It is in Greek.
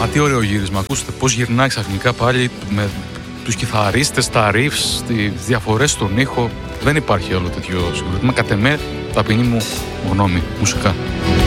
τι ωραίο γύρισμα. Ακούστε πώς γυρνάει ξαφνικά πάλι με τους κιθαρίστες, τα riffs, τις διαφορές στον ήχο. Δεν υπάρχει άλλο τέτοιο συγκρότημα. Κατ' εμέ, ταπεινή μου γνώμη μουσικά.